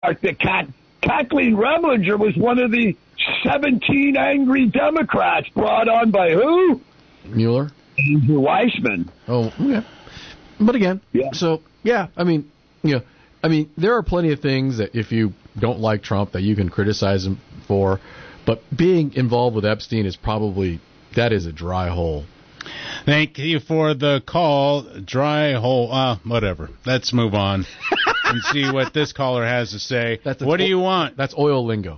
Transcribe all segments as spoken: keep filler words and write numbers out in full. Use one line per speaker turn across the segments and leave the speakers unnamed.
that Kat, Kathleen Remlinger was one of the seventeen angry Democrats brought on by who?
Mueller?
Andrew Weissman.
Oh, yeah. But again,
yeah.
so, yeah, I mean, you know, I mean, there are plenty of things that if you don't like Trump that you can criticize him for, but being involved with Epstein is probably, that is a dry hole.
Thank you for the call. Dry hole. Uh, whatever. Let's move on and see what this caller has to say.
That's
what do
o-
you want?
That's oil lingo.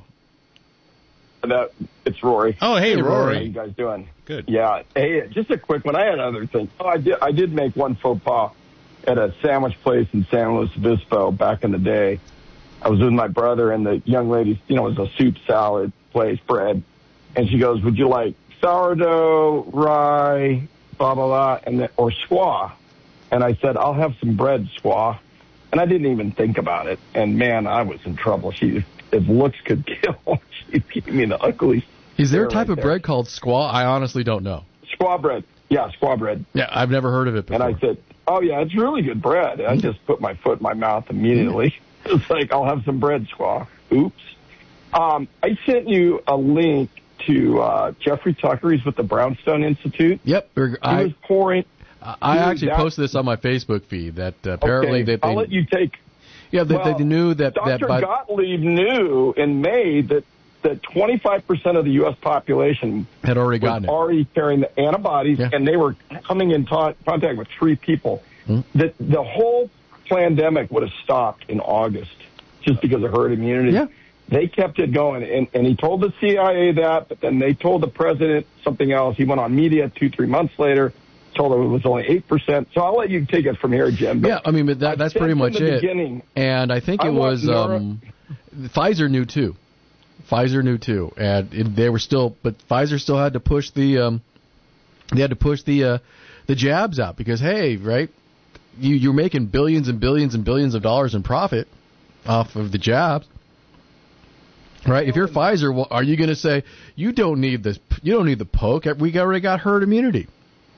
That, it's Rory.
Oh, hey,
hey
Rory.
Rory.
How you guys doing?
Good.
Yeah. Hey, just a quick one. I had another thing. Oh, I did. I did make one faux pas at a sandwich place in San Luis Obispo back in the day. I was with my brother, and the young lady, you know, it was a soup salad place, bread, and she goes, "Would you like sourdough, rye, blah blah blah, and then, or squaw?" And I said, "I'll have some bread, squaw." And I didn't even think about it. And man, I was in trouble. She, if looks could kill, she gave me the ugliest.
Is there a type
right
of
there.
bread called squaw? I honestly don't know.
Squaw bread. Yeah, squaw bread.
Yeah, I've never heard of it before.
And I said, "Oh yeah, it's really good bread." And I just put my foot in my mouth immediately. It's like, "I'll have some bread, squaw." Oops. Um, I sent you a link to uh, Jeffrey Tucker. He's with the Brownstone Institute.
Yep.
He
I,
was pouring.
I
Dude,
actually
that,
posted this on my Facebook feed that uh, apparently
okay,
that they,
I'll let you take.
yeah, they,
well,
they knew that
Doctor
that by,
Gottlieb knew in May that that twenty-five percent of the U S population
had already
was
gotten it.
already carrying the antibodies,
Yeah.
and they were coming in ta- contact with three people.
Hmm.
That the whole pandemic would have stopped in August just because of herd immunity.
Yeah.
They kept it going, and, and he told the C I A that, but then they told the president something else. He went on media two, three months later, told him it was only eight percent. So I'll let you take it from here, Jim. But
Yeah, I mean, but that, that's
said
pretty
from
much
the
it.
beginning,
And I think
I
it
want
was
Nora-
um, Pfizer knew too. Pfizer knew too, and it, they were still, but Pfizer still had to push the, um, they had to push the uh, the jabs out because hey, right, you you're making billions and billions and billions of dollars in profit off of the jabs. Right, if you're Pfizer, well, are you going to say you don't need this? You don't need the poke. We already got herd immunity.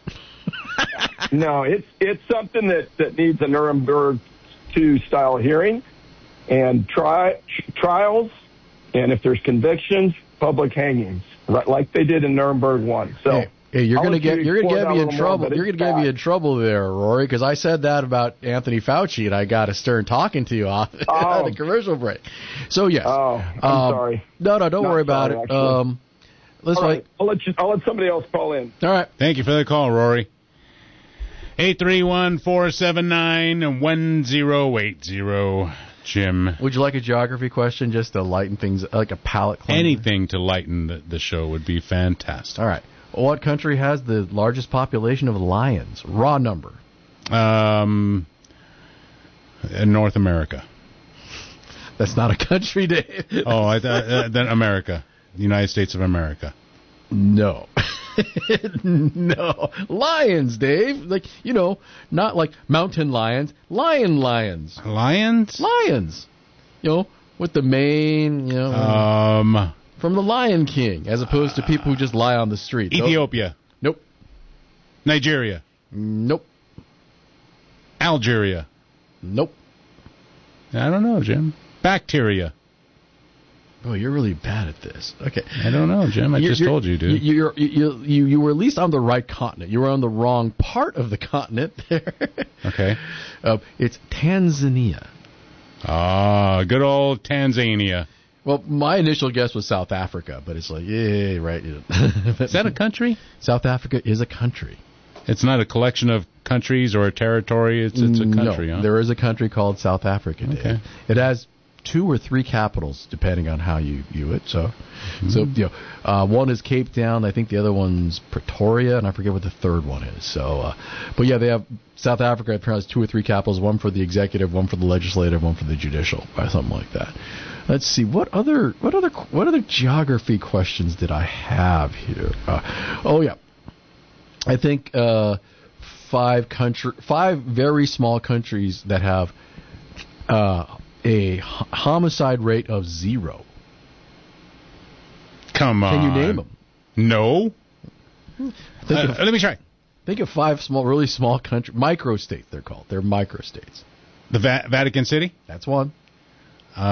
No, it's it's something that, that needs a Nuremberg two style hearing and tri- trials, and if there's convictions, public hangings, right, like they did in Nuremberg one. So
hey, hey, you're
I'll
going to
let
get
you
you're going to
explore
get me
that
in
a little
trouble.
more, but
You're going
it's
to get me
bad.
in trouble there, Rory, because I said that about Anthony Fauci, and I got a stern talking to you off
Oh.
the commercial break. So yes.
Oh, I'm
um,
sorry.
No, no, don't
Not
worry about
sorry,
it.
actually.
Um, let's
All right,
wait.
I'll let you. I'll let somebody else call in.
All right.
Thank you for the call, Rory. eight three one, four seven nine, one zero eight zero. Jim.
Would you like a geography question just to lighten things, like a palate cleanser?
Anything to lighten the, the show would be fantastic.
All right. What country has the largest population of lions? Raw number.
Um, in North America.
That's not a country, Dave.
Oh, I th- uh, then America. The United States of America.
No. No. Lions, Dave. Like, you know, not like mountain lions. Lion lions.
Lions?
Lions. You know, with the mane, you know,
Um,
from the Lion King, as opposed to people who just lie on the street.
Ethiopia.
Nope.
Nigeria.
Nope.
Algeria.
Nope.
I don't know, Jim. Bacteria.
Oh, you're really bad at this. Okay.
I don't know, Jim. I
You're-
just
you're-
told you, dude.
You, you're, you, you, you were at least on the right continent. You were on the wrong part of the continent there.
Okay.
Uh, it's Tanzania.
Ah, good old Tanzania.
Well, my initial guess was South Africa, but it's like, yeah, right.
Is that a country?
South Africa is a country.
It's not a collection of countries or a territory. It's it's a country,
no,
huh?
there is a country called South Africa. Dave.
Okay.
It has two or three capitals, depending on how you view it. So,
Mm-hmm.
so you know, uh, one is Cape Town. I think the other one's Pretoria, and I forget what the third one is. So, uh, but yeah, they have South Africa. It has two or three capitals: one for the executive, one for the legislative, one for the judicial, or something like that. Let's see what other what other what other geography questions did I have here? Uh, oh yeah, I think uh, five country five very small countries that have uh, a h- homicide rate of zero.
Come on.
Can you name them?
No.
Think
Uh,
of,
let me try.
think of five small, really small country micro states. They're called. They're micro states.
The Va- Vatican City?
That's one.